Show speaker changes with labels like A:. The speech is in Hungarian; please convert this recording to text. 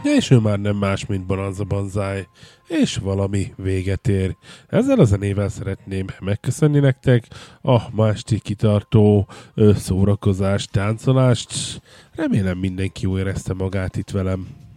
A: és ő már nem más, mint Bonanza Banzai, és valami véget ér. Ezzel a zenével szeretném megköszönni nektek a ma esti kitartó szórakozást, táncolást. Remélem mindenki jól érezte magát itt velem.